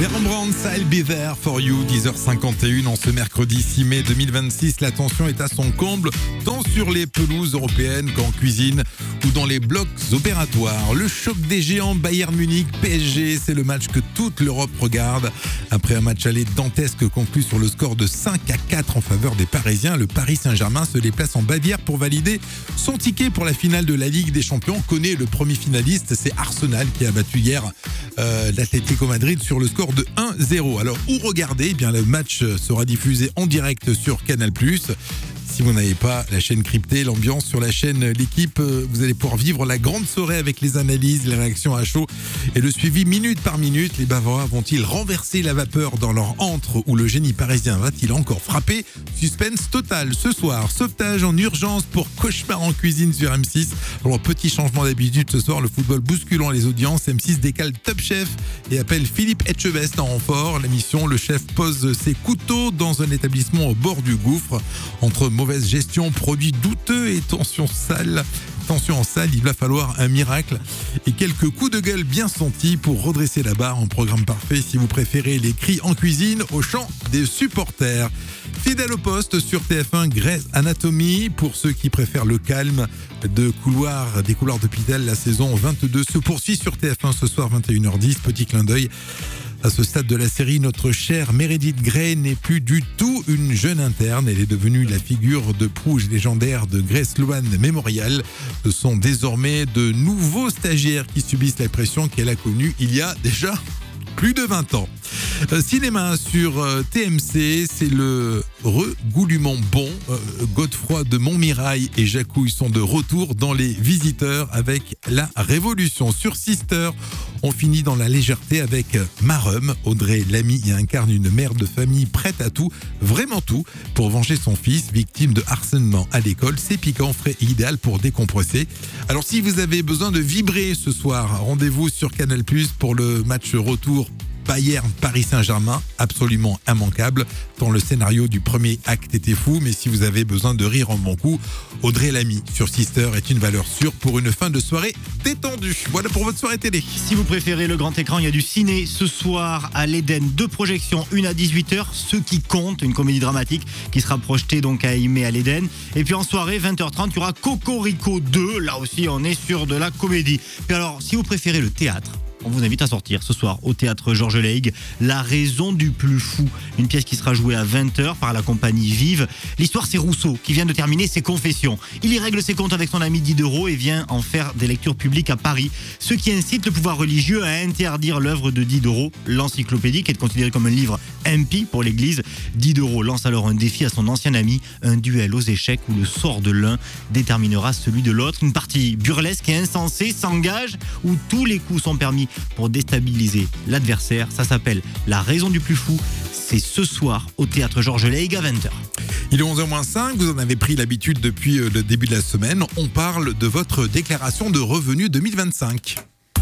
Rembrandt, I'll be there for you, 10h51 en ce mercredi 6 mai 2026. La tension est à son comble, tant sur les pelouses européennes qu'en cuisine ou dans les blocs opératoires. Le choc des géants Bayern Munich, PSG, c'est le match que toute l'Europe regarde. Après un match aller dantesque conclu sur le score de 5-4 en faveur des Parisiens, le Paris Saint-Germain se déplace en Bavière pour valider son ticket pour la finale de la Ligue des Champions. On connaît le premier finaliste, c'est Arsenal qui a battu hier l'Atlético Madrid sur le score de 1-0. Alors, où regarder ? Eh bien, le match sera diffusé en direct sur Canal+. Si vous n'avez pas la chaîne cryptée, l'ambiance sur la chaîne L'équipe, vous allez pouvoir vivre la grande soirée avec les analyses, les réactions à chaud et le suivi minute par minute. Les Bavarois vont-ils renverser la vapeur dans leur antre ou le génie parisien va-t-il encore frapper ? Suspense total ce soir. Sauvetage en urgence pour Cauchemar en cuisine sur M6. Alors, petit changement d'habitude ce soir, le football bousculant les audiences. M6 décale Top Chef et appelle Philippe Etchebest en renfort. La mission, le chef pose ses couteaux dans un établissement au bord du gouffre. Entre mauvaise gestion, produits douteux et tension en salle, il va falloir un miracle et quelques coups de gueule bien sentis pour redresser la barre en programme parfait si vous préférez les cris en cuisine au chant des supporters. Fidèle au poste sur TF1, Grey's Anatomy. Pour ceux qui préfèrent le calme des couloirs d'hôpital, la saison 22 se poursuit sur TF1 ce soir 21h10. Petit clin d'œil. À ce stade de la série, notre chère Meredith Grey n'est plus du tout une jeune interne. Elle est devenue la figure de proue légendaire de Grace Sloan Memorial. Ce sont désormais de nouveaux stagiaires qui subissent la pression qu'elle a connue il y a déjà plus de 20 ans. Cinéma sur TMC, c'est le regoulument bon. Godefroy de Montmirail et Jacouille sont de retour dans Les Visiteurs avec La Révolution. Sur Sister, on finit dans la légèreté avec Marum. Audrey Lamy y incarne une mère de famille prête à tout, vraiment tout, pour venger son fils, victime de harcèlement à l'école. C'est piquant, frais et idéal pour décompresser. Alors si vous avez besoin de vibrer ce soir, rendez-vous sur Canal+ pour le match retour Bayern-Paris Saint-Germain, absolument immanquable, tant le scénario du premier acte était fou, mais si vous avez besoin de rire en bon coup, Audrey Lamy sur Sister est une valeur sûre pour une fin de soirée détendue. Voilà pour votre soirée télé. Si vous préférez le grand écran, il y a du ciné ce soir à l'Éden, 2 projections, une à 18h, Ce qui compte, une comédie dramatique qui sera projetée donc à Aimé à l'Éden. Et puis en soirée, 20h30, il y aura Cocorico 2, là aussi on est sur de la comédie. Puis alors, si vous préférez le théâtre, on vous invite à sortir ce soir au théâtre Georges Laigle, La raison du plus fou, une pièce qui sera jouée à 20h par la compagnie Vive. L'histoire, c'est Rousseau qui vient de terminer ses confessions. Il y règle ses comptes avec son ami Diderot et vient en faire des lectures publiques à Paris, ce qui incite le pouvoir religieux à interdire l'œuvre de Diderot. L'encyclopédie, qui est considérée comme un livre impie pour l'Église. Diderot lance alors un défi à son ancien ami, un duel aux échecs où le sort de l'un déterminera celui de l'autre. Une partie burlesque et insensée s'engage où tous les coups sont permis pour déstabiliser l'adversaire. Ça s'appelle La raison du plus fou. C'est ce soir au théâtre Georges Laigle à 20h. Il est 11h-5, vous en avez pris l'habitude depuis le début de la semaine. On parle de votre déclaration de revenus 2025.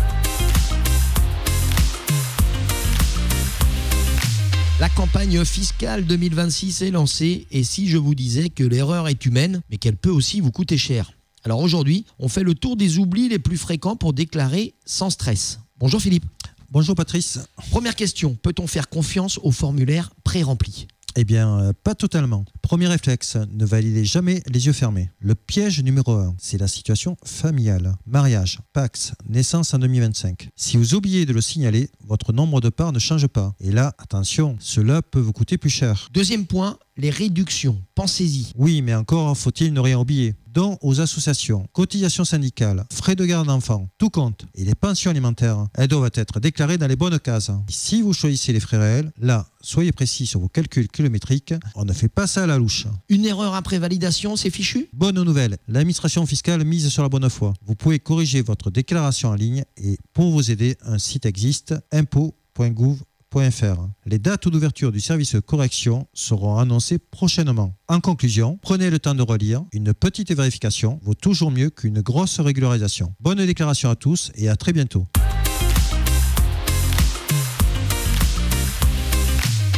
La campagne fiscale 2026 est lancée et si je vous disais que l'erreur est humaine, mais qu'elle peut aussi vous coûter cher. Alors aujourd'hui, on fait le tour des oublis les plus fréquents pour déclarer sans stress. Bonjour Philippe. Bonjour Patrice. Première question, peut-on faire confiance aux formulaires pré-remplis ? Eh bien, pas totalement. Premier réflexe, ne validez jamais les yeux fermés. Le piège numéro 1, c'est la situation familiale. Mariage, Pacs, naissance en 2025. Si vous oubliez de le signaler, votre nombre de parts ne change pas. Et là, attention, cela peut vous coûter plus cher. Deuxième point, les réductions. Pensez-y. Oui, mais encore faut-il ne rien oublier. Dons aux associations, cotisations syndicales, frais de garde d'enfants, tout compte. Et les pensions alimentaires, elles doivent être déclarées dans les bonnes cases. Et si vous choisissez les frais réels, là, soyez précis sur vos calculs kilométriques. On ne fait pas ça à la louche. Une erreur après validation, c'est fichu ? Bonne nouvelle, l'administration fiscale mise sur la bonne foi. Vous pouvez corriger votre déclaration en ligne et pour vous aider, un site existe, impôts.gouv.fr. Les dates d'ouverture du service correction seront annoncées prochainement. En conclusion, prenez le temps de relire. Une petite vérification vaut toujours mieux qu'une grosse régularisation. Bonne déclaration à tous et à très bientôt. Et à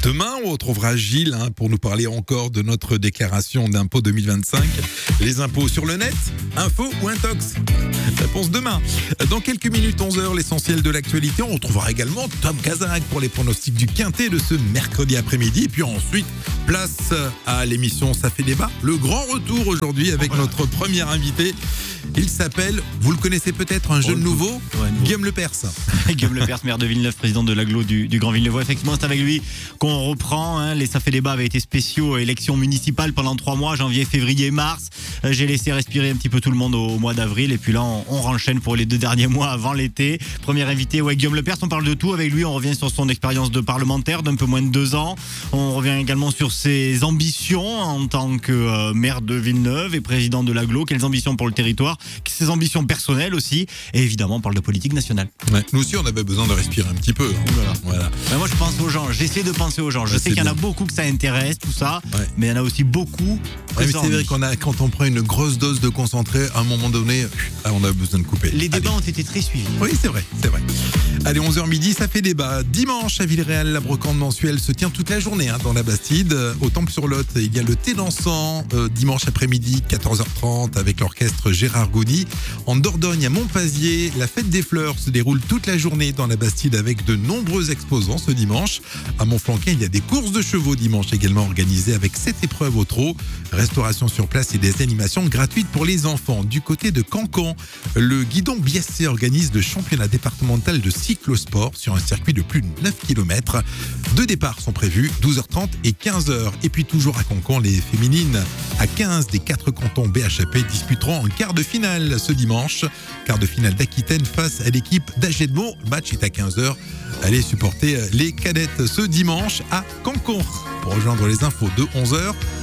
Demain, on retrouvera Gilles pour nous parler encore de notre déclaration d'impôt 2025. Les impôts sur le net, info ou intox? Réponse demain. Dans quelques minutes, 11h, l'essentiel de l'actualité. On retrouvera également Tom Kazak pour les pronostics du Quintet de ce mercredi après-midi. Et puis ensuite, place à l'émission Ça fait débat. Le grand retour aujourd'hui avec notre premier invité. Il s'appelle, vous le connaissez peut-être, un jeune nouveau, Guillaume Lepers. Guillaume Lepers, maire de Villeneuve, président de l'agglo du Grand Villeneuve. Effectivement, c'est avec lui qu'on reprend. Les Ça fait débat avaient été spéciaux, élections municipales pendant 3 mois, janvier, février, mars. J'ai laissé respirer un petit peu tout le monde au mois d'avril. Et puis là, on renchaîne pour les 2 derniers mois avant l'été. Premier invité, Guillaume Lepers. On parle de tout avec lui. On revient sur son expérience de parlementaire d'un peu moins de 2 ans. On revient également sur ses ambitions en tant que maire de Villeneuve et président de l'agglo. Quelles ambitions pour le territoire, ses ambitions personnelles aussi. Et évidemment, on parle de politique nationale. Ouais. Nous aussi, on avait besoin de respirer un petit peu. Voilà. Ben moi, je pense aux gens. J'essaie de penser aux gens. Je sais qu'il y en a beaucoup que ça intéresse, tout ça. Ouais. Mais il y en a aussi beaucoup. Mais c'est vrai quand on prend une grosse dose de concentré, à un moment donné, on a besoin de couper. Les débats ont été très suivis. Oui, c'est vrai. Allez, 11h midi, ça fait débat. Dimanche, à Villeréal, la brocante mensuelle se tient toute la journée dans la Bastide. Au Temple-sur-Lot, il y a le thé dansant dimanche après-midi, 14h30, avec l'orchestre Gérard Gouny. En Dordogne, à Montpazier, la fête des fleurs se déroule toute la journée dans la Bastide avec de nombreux exposants ce dimanche. À Montflanquin, il y a des courses de chevaux dimanche également organisées avec 7 épreuves au trot. Restauration sur place et des animations gratuites pour les enfants. Du côté de Cancan, le guidon Biassé organise le championnat départemental de cyclosport sur un circuit de plus de 9 km. 2 départs sont prévus, 12h30 et 15h. Et puis toujours à Cancan, les féminines à 15 des 4 cantons BHAP disputeront en quart de finale ce dimanche. Quart de finale d'Aquitaine face à l'équipe d'Agetmo. Le match est à 15h. Allez supporter les cadettes ce dimanche à Cancan. Pour rejoindre les infos de 11h,